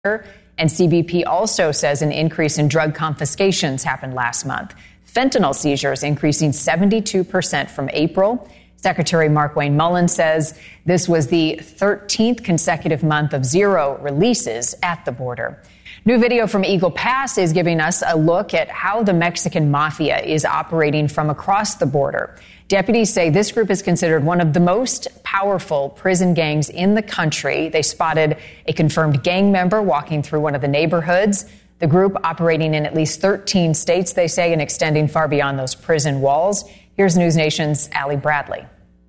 And CBP also says an increase in drug confiscations happened last month. Fentanyl seizures increasing 72% from April. Secretary Mark Wayne Mullins says this was the 13th consecutive month of zero releases at the border. New video from Eagle Pass is giving us a look at how the Mexican mafia is operating from across the border. Deputies say this group is considered one of the most powerful prison gangs in the country. They spotted a confirmed gang member walking through one of the neighborhoods. The group operating in at least 13 states, they say, and extending far beyond those prison walls. Here's News Nation's Allie Bradley.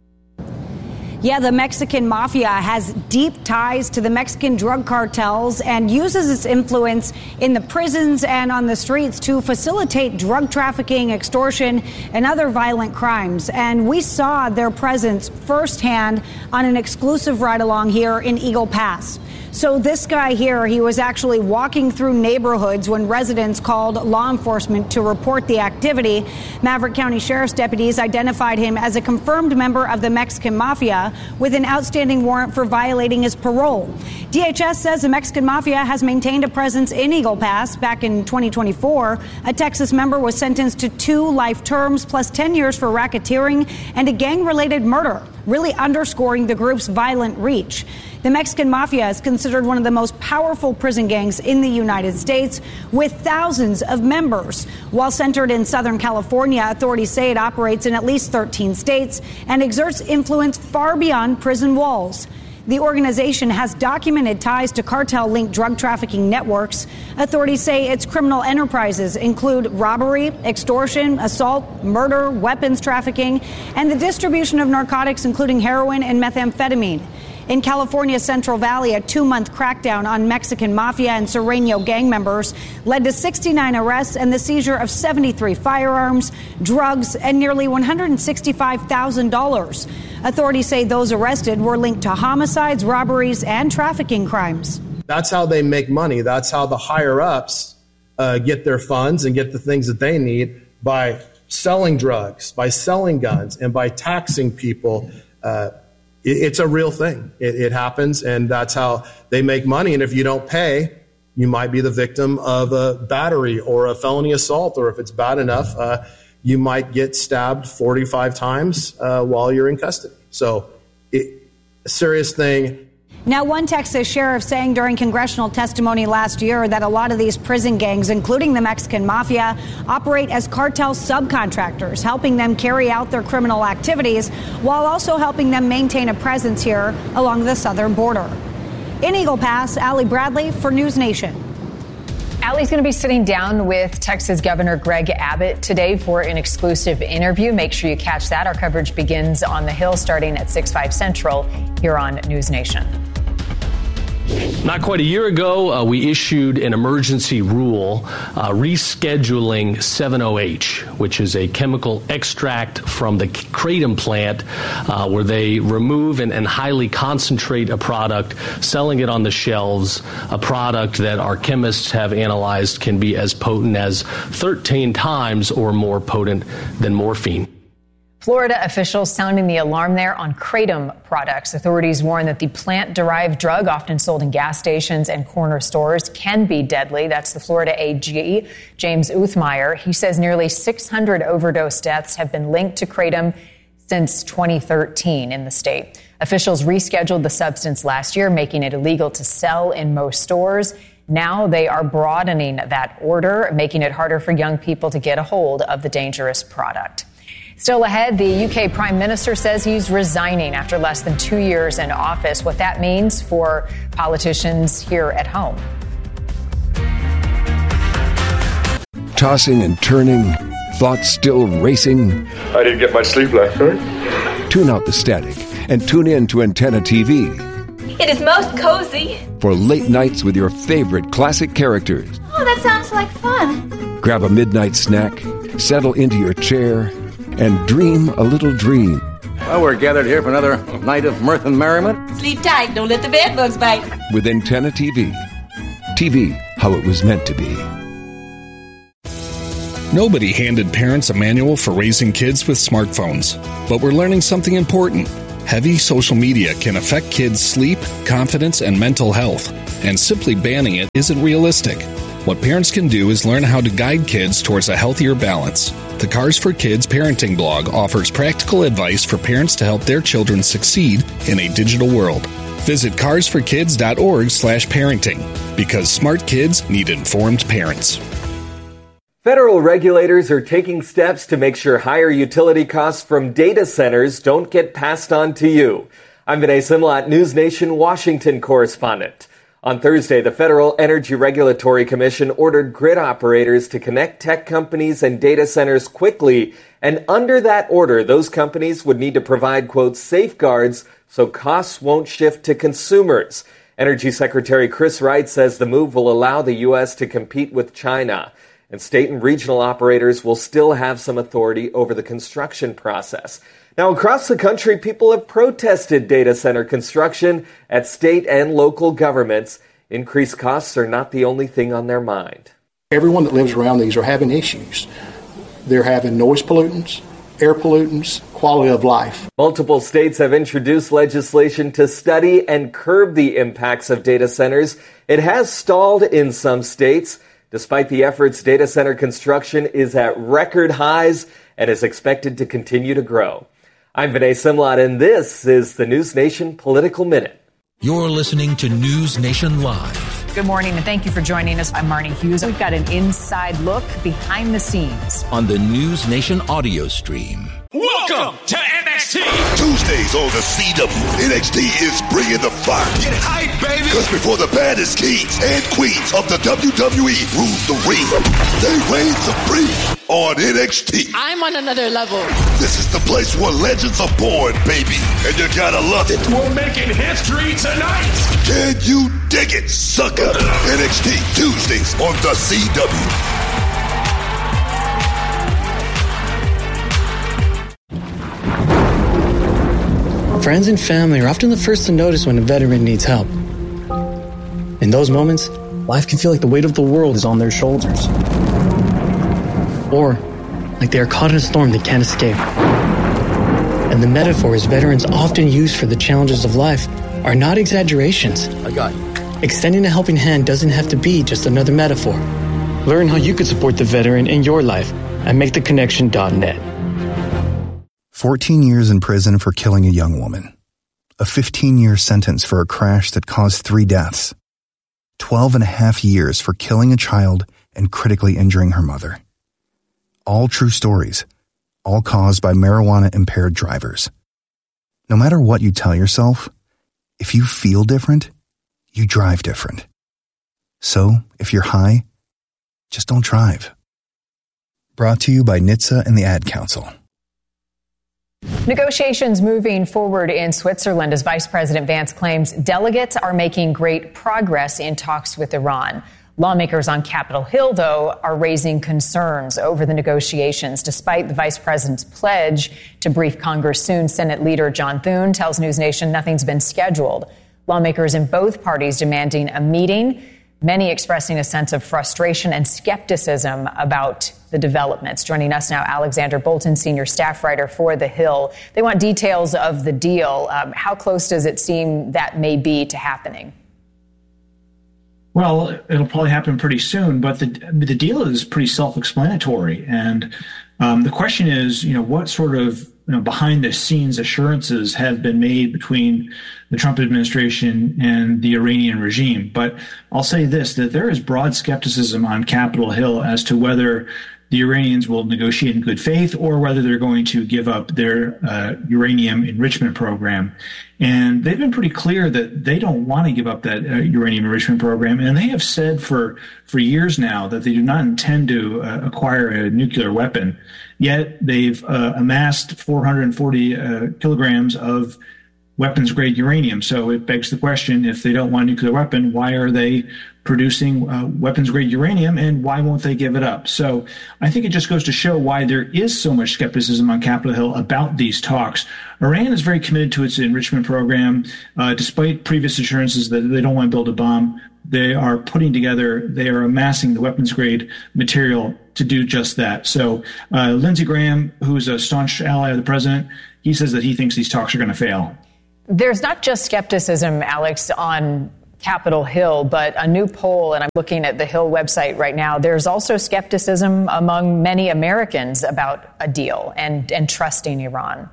Yeah, the Mexican mafia has deep ties to the Mexican drug cartels and uses its influence in the prisons and on the streets to facilitate drug trafficking, extortion, and other violent crimes. And we saw their presence firsthand on an exclusive ride-along here in Eagle Pass. So this guy here, he was actually walking through neighborhoods when residents called law enforcement to report the activity. Maverick County Sheriff's deputies identified him as a confirmed member of the Mexican mafia with an outstanding warrant for violating his parole. DHS says the Mexican mafia has maintained a presence in Eagle Pass. Back in 2024, a Texas member was sentenced to 2 life terms plus 10 years for racketeering and a gang-related murder, really underscoring the group's violent reach. The Mexican mafia is considered one of the most powerful prison gangs in the United States, with thousands of members. While centered in Southern California, authorities say it operates in at least 13 states and exerts influence far beyond prison walls. The organization has documented ties to cartel-linked drug trafficking networks. Authorities say its criminal enterprises include robbery, extortion, assault, murder, weapons trafficking, and the distribution of narcotics, including heroin and methamphetamine. In California's Central Valley, a 2-month crackdown on Mexican mafia and Sureño gang members led to 69 arrests and the seizure of 73 firearms, drugs, and nearly $165,000. Authorities say those arrested were linked to homicides, robberies, and trafficking crimes. That's how they make money. That's how the higher-ups get their funds and get the things that they need, by selling drugs, by selling guns, and by taxing people. It's a real thing. It happens, and that's how they make money. And if you don't pay, you might be the victim of a battery or a felony assault, or if it's bad enough, you might get stabbed 45 times while you're in custody. So, a serious thing. Now, one Texas sheriff saying during congressional testimony last year that a lot of these prison gangs, including the Mexican mafia, operate as cartel subcontractors, helping them carry out their criminal activities while also helping them maintain a presence here along the southern border. In Eagle Pass, Allie Bradley for News Nation. Allie's going to be sitting down with Texas Governor Greg Abbott today for an exclusive interview. Make sure you catch that. Our coverage begins on the Hill starting at 6/5 Central here on News Nation. Not quite a year ago, we issued an emergency rule rescheduling 7-OH, which is a chemical extract from the Kratom plant where they remove and highly concentrate a product, selling it on the shelves, a product that our chemists have analyzed can be as potent as 13 times or more potent than morphine. Florida officials sounding the alarm there on Kratom products. Authorities warn that the plant-derived drug often sold in gas stations and corner stores can be deadly. That's the Florida AG, James Uthmeyer. He says nearly 600 overdose deaths have been linked to Kratom since 2013 in the state. Officials rescheduled the substance last year, making it illegal to sell in most stores. Now they are broadening that order, making it harder for young people to get a hold of the dangerous product. Still ahead, the UK Prime Minister says he's resigning after less than 2 years in office. What that means for politicians here at home. Tossing and turning, thoughts still racing. I didn't get much sleep last night. Tune out the static and tune in to Antenna TV. It is most cozy. For late nights with your favorite classic characters. Oh, that sounds like fun. Grab a midnight snack, settle into your chair, and dream a little dream. Well, we're gathered here for another night of mirth and merriment. Sleep tight, don't let the bed bugs bite. With Antenna TV. TV, how it was meant to be. Nobody handed parents a manual for raising kids with smartphones. But we're learning something important. Heavy social media can affect kids' sleep, confidence, and mental health. and simply banning it isn't realistic. What parents can do is learn how to guide kids towards a healthier balance. The Cars for Kids parenting blog offers practical advice for parents to help their children succeed in a digital world. Visit carsforkids.org/parenting, because smart kids need informed parents. Federal regulators are taking steps to make sure higher utility costs from data centers don't get passed on to you. I'm Vinay Simlat, News Nation Washington correspondent. On Thursday, the Federal Energy Regulatory Commission ordered grid operators to connect tech companies and data centers quickly, and under that order, those companies would need to provide, quote, safeguards so costs won't shift to consumers. Energy Secretary Chris Wright says the move will allow the U.S. to compete with China, and state and regional operators will still have some authority over the construction process. Now, across the country, people have protested data center construction at state and local governments. Increased costs are not the only thing on their mind. Everyone that lives around these are having issues. They're having noise pollutants, air pollutants, quality of life. Multiple states have introduced legislation to study and curb the impacts of data centers. It has stalled in some states. Despite the efforts, data center construction is at record highs and is expected to continue to grow. I'm Vinay Simlat, and this is the News Nation Political Minute. You're listening to News Nation Live. Good morning, and thank you for joining us. I'm Marnie Hughes. We've got an inside look behind the scenes on the News Nation audio stream. Welcome to NXT. Tuesdays on the CW. NXT is bringing the fire. Get hype, baby. Because before the baddest kings and queens of the WWE rule the ring, they reign supreme on NXT. I'm on another level. This is the place where legends are born, baby. And you gotta love it. We're making history tonight. Can you dig it, sucker? NXT Tuesdays on the CW. Friends and family are often the first to notice when a veteran needs help. In those moments, life can feel like the weight of the world is on their shoulders. Or like they are caught in a storm they can't escape. And the metaphors veterans often use for the challenges of life are not exaggerations. I got you. Extending a helping hand doesn't have to be just another metaphor. Learn how you could support the veteran in your life at MakeTheConnection.net. 14 years in prison for killing a young woman. A 15-year sentence for a crash that caused 3 deaths. 12 and a half years for killing a child and critically injuring her mother. All true stories, all caused by marijuana-impaired drivers. No matter what you tell yourself, if you feel different, you drive different. So, if you're high, just don't drive. Brought to you by NHTSA and the Ad Council. Negotiations moving forward in Switzerland as Vice President Vance claims delegates are making great progress in talks with Iran. Lawmakers on Capitol Hill, though, are raising concerns over the negotiations. Despite the vice president's pledge to brief Congress soon, Senate Leader John Thune tells News Nation nothing's been scheduled. Lawmakers in both parties demanding a meeting, many expressing a sense of frustration and skepticism about the developments. Joining us now, Alexander Bolton, senior staff writer for The Hill. They want details of the deal. How close does it seem that may be to happening? Well, it'll probably happen pretty soon, but the deal is pretty self-explanatory. And the question is, what sort of behind-the-scenes assurances have been made between the Trump administration and the Iranian regime. But I'll say this, that there is broad skepticism on Capitol Hill as to whether the Iranians will negotiate in good faith or whether they're going to give up their uranium enrichment program. And they've been pretty clear that they don't want to give up that uranium enrichment program. And they have said for years now that they do not intend to acquire a nuclear weapon. Yet they've amassed 440 kilograms of weapons-grade uranium. So it begs the question, if they don't want a nuclear weapon, why are they producing weapons-grade uranium, and why won't they give it up? So I think it just goes to show why there is so much skepticism on Capitol Hill about these talks. Iran is very committed to its enrichment program, despite previous assurances that they don't want to build a bomb. They are amassing the weapons-grade material to do just that. So Lindsey Graham, who's a staunch ally of the president, he says that he thinks these talks are going to fail. There's not just skepticism, Alex, on Capitol Hill, but a new poll, and I'm looking at the Hill website right now, there's also skepticism among many Americans about a deal and trusting Iran.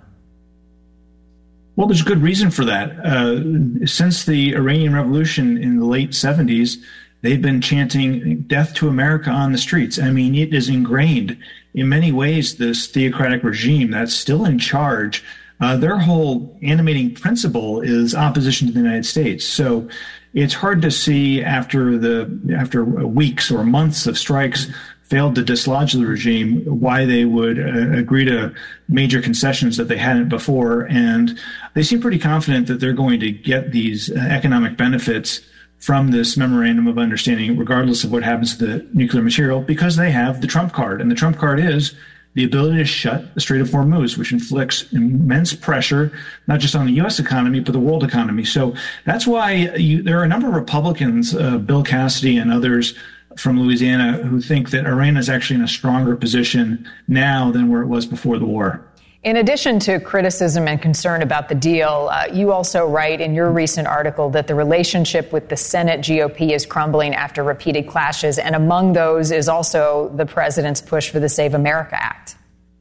Well, there's good reason for that. Since the Iranian Revolution in the late 70s, they've been chanting death to America on the streets. I mean, it is ingrained in many ways, this theocratic regime that's still in charge. Their whole animating principle is opposition to the United States. So it's hard to see after weeks or months of strikes failed to dislodge the regime why they would agree to major concessions that they hadn't before. And they seem pretty confident that they're going to get these economic benefits from this memorandum of understanding, regardless of what happens to the nuclear material, because they have the Trump card. And the Trump card is the ability to shut the Strait of Hormuz, which inflicts immense pressure, not just on the U.S. economy, but the world economy. So that's why there are a number of Republicans, Bill Cassidy and others from Louisiana, who think that Iran is actually in a stronger position now than where it was before the war. In addition to criticism and concern about the deal, you also write in your recent article that the relationship with the Senate GOP is crumbling after repeated clashes, and among those is also the president's push for the Save America Act.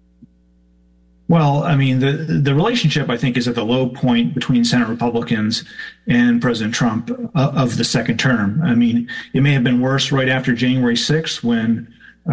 Well, I mean, the relationship, I think, is at the low point between Senate Republicans and President Trump of the second term. I mean, it may have been worse right after January 6th when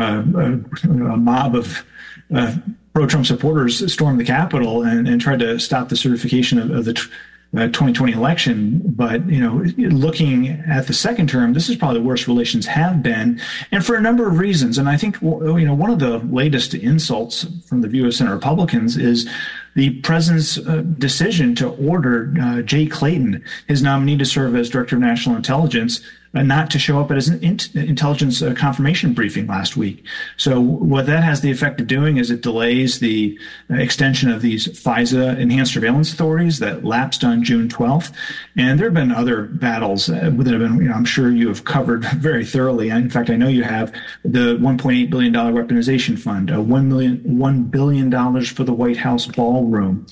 a mob of pro-Trump supporters stormed the Capitol and tried to stop the certification of the 2020 election. But, looking at the second term, this is probably the worst relations have been, and for a number of reasons. And I think, one of the latest insults from the view of Senate Republicans is the president's decision to order Jay Clayton, his nominee to serve as Director of National Intelligence, not to show up at his intelligence confirmation briefing last week. So what that has the effect of doing is it delays the extension of these FISA enhanced surveillance authorities that lapsed on June 12th. And there have been other battles that have been, I'm sure you have covered very thoroughly. In fact, I know you have the $1.8 billion weaponization fund, $1 billion for the White House ballroom.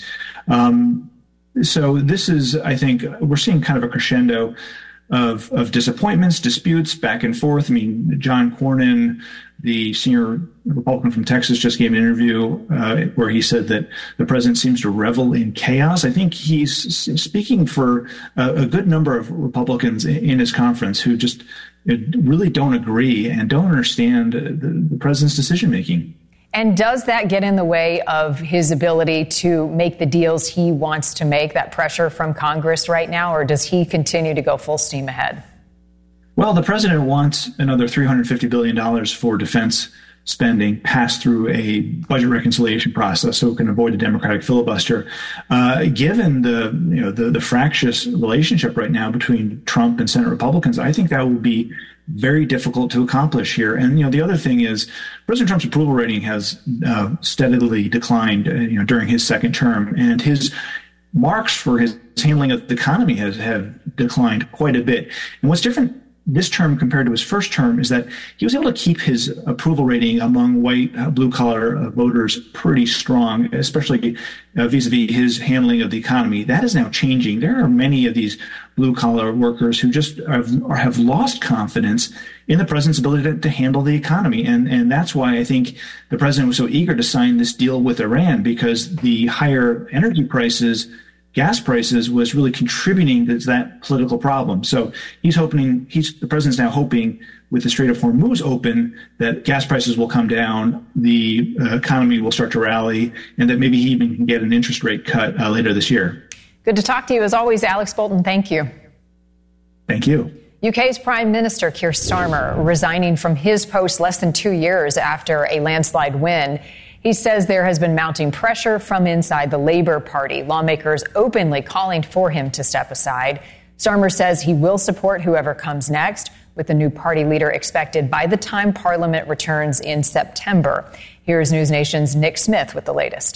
So this is, I think, we're seeing kind of a crescendo of disappointments, disputes, back and forth. I mean, John Cornyn, the senior Republican from Texas, just gave an interview where he said that the president seems to revel in chaos. I think he's speaking for a good number of Republicans in his conference who just really don't agree and don't understand the president's decision making. And does that get in the way of his ability to make the deals he wants to make, that pressure from Congress right now, or does he continue to go full steam ahead? Well, the president wants another $350 billion for defense spending passed through a budget reconciliation process so it can avoid a Democratic filibuster. Given the fractious relationship right now between Trump and Senate Republicans, I think that would be very difficult to accomplish here. And, the other thing is President Trump's approval rating has steadily declined, during his second term, and his marks for his handling of the economy have declined quite a bit. And what's different this term compared to his first term is that he was able to keep his approval rating among white blue-collar voters pretty strong, especially vis-a-vis his handling of the economy. That is now changing. There are many of these blue-collar workers who just have lost confidence in the president's ability to handle the economy. And that's why I think the president was so eager to sign this deal with Iran, because the higher energy prices, gas prices, was really contributing to that political problem. So the president's now hoping with the Strait of Hormuz open that gas prices will come down, the economy will start to rally, and that maybe he even can get an interest rate cut later this year. Good to talk to you as always, Alex Bolton. Thank you. Thank you. UK's Prime Minister Keir Starmer resigning from his post less than 2 years after a landslide win. He says there has been mounting pressure from inside the Labour Party, lawmakers openly calling for him to step aside. Starmer says he will support whoever comes next, with the new party leader expected by the time Parliament returns in September. Here's News Nation's Nick Smith with the latest.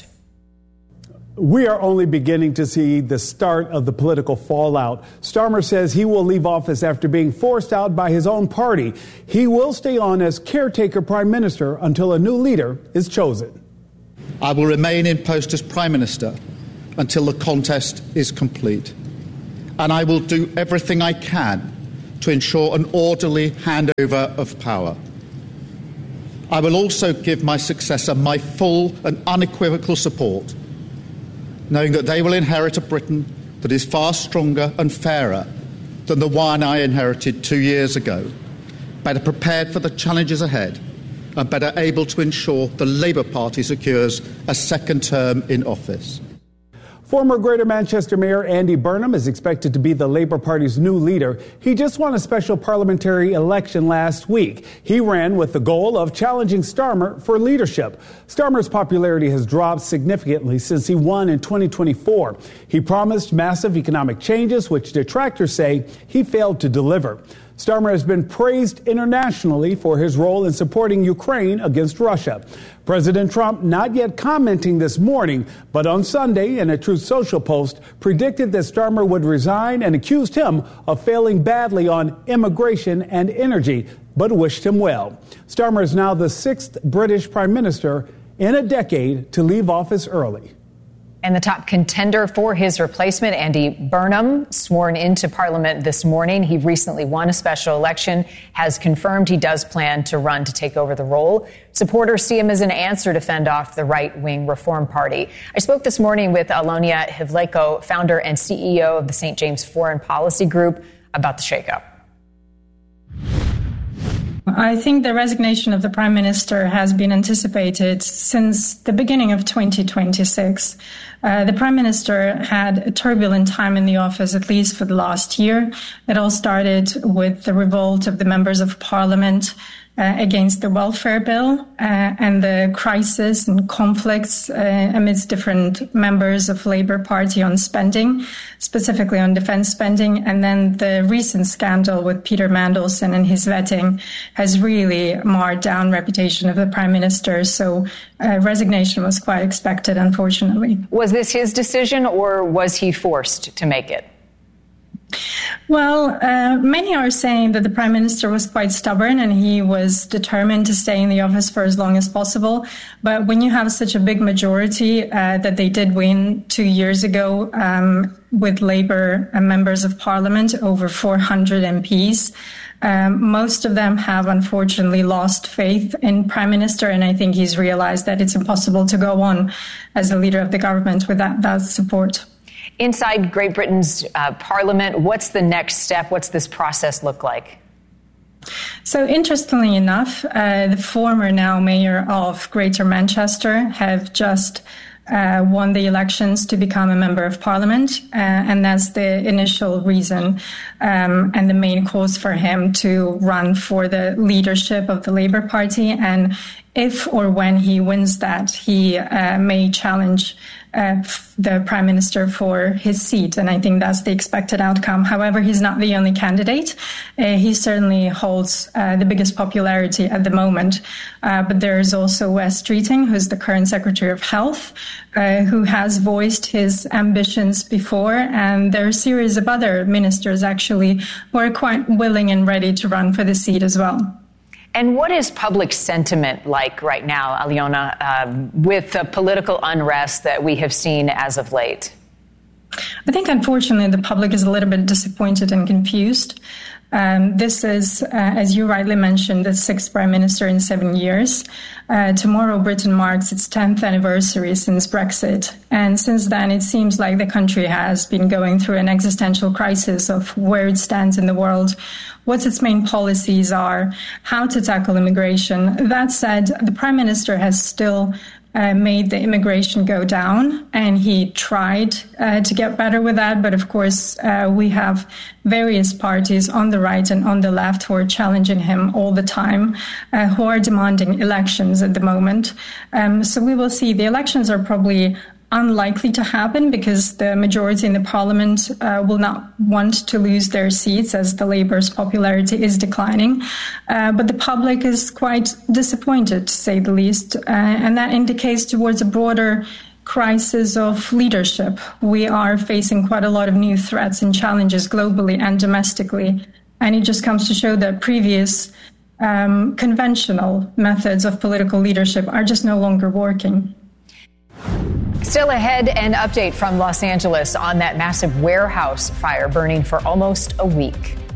We are only beginning to see the start of the political fallout. Starmer says he will leave office after being forced out by his own party. He will stay on as caretaker prime minister until a new leader is chosen. I will remain in post as prime minister until the contest is complete. And I will do everything I can to ensure an orderly handover of power. I will also give my successor my full and unequivocal support, knowing that they will inherit a Britain that is far stronger and fairer than the one I inherited 2 years ago, better prepared for the challenges ahead, and better able to ensure the Labour Party secures a second term in office. Former Greater Manchester Mayor Andy Burnham is expected to be the Labour Party's new leader. He just won a special parliamentary election last week. He ran with the goal of challenging Starmer for leadership. Starmer's popularity has dropped significantly since he won in 2024. He promised massive economic changes, which detractors say he failed to deliver. Starmer has been praised internationally for his role in supporting Ukraine against Russia. President Trump not yet commenting this morning, but on Sunday in a Truth Social post predicted that Starmer would resign and accused him of failing badly on immigration and energy, but wished him well. Starmer is now the 6th British Prime Minister in a decade to leave office early. And the top contender for his replacement, Andy Burnham, sworn into Parliament this morning. He recently won a special election, has confirmed he does plan to run to take over the role. Supporters see him as an answer to fend off the right-wing Reform Party. I spoke this morning with Alonia Hivleko, founder and CEO of the St. James Foreign Policy Group, about the shakeup. I think the resignation of the Prime Minister has been anticipated since the beginning of 2026. The Prime Minister had a turbulent time in the office, at least for the last year. It all started with the revolt of the members of Parliament against the welfare bill and the crisis and conflicts amidst different members of Labour Party on spending, specifically on defence spending. And then the recent scandal with Peter Mandelson and his vetting has really marred down reputation of the Prime Minister. So resignation was quite expected, unfortunately. Was this his decision or was he forced to make it? Well, many are saying that the Prime Minister was quite stubborn and he was determined to stay in the office for as long as possible. But when you have such a big majority that they did win 2 years ago with Labour members of Parliament, over 400 MPs, most of them have unfortunately lost faith in Prime Minister. And I think he's realized that it's impossible to go on as the leader of the government with that support. Inside Great Britain's Parliament, what's the next step? What's this process look like? So interestingly enough, the former now mayor of Greater Manchester have just won the elections to become a member of Parliament. And that's the initial reason and the main cause for him to run for the leadership of the Labour Party. And if or when he wins that, he may challenge the Prime Minister for his seat. And I think that's the expected outcome. However, he's not the only candidate. He certainly holds the biggest popularity at the moment. But there's also Wes Streeting, who's the current Secretary of Health, who has voiced his ambitions before. And there are a series of other ministers, actually, who are quite willing and ready to run for the seat as well. And what is public sentiment like right now, Aliona, with the political unrest that we have seen as of late? I think, unfortunately, the public is a little bit disappointed and confused. This is, as you rightly mentioned, the 6th Prime Minister in 7 years. Tomorrow, Britain marks its 10th anniversary since Brexit. And since then, it seems like the country has been going through an existential crisis of where it stands in the world, what its main policies are, how to tackle immigration. That said, the Prime Minister has still made the immigration go down, and he tried to get better with that. But of course, we have various parties on the right and on the left who are challenging him all the time, who are demanding elections at the moment. So we will see. The elections are probably unlikely to happen because the majority in the Parliament will not want to lose their seats as the Labour's popularity is declining. But the public is quite disappointed, to say the least, and that indicates towards a broader crisis of leadership. We are facing quite a lot of new threats and challenges globally and domestically, and it just comes to show that previous conventional methods of political leadership are just no longer working. Still ahead, an update from Los Angeles on that massive warehouse fire burning for almost a week.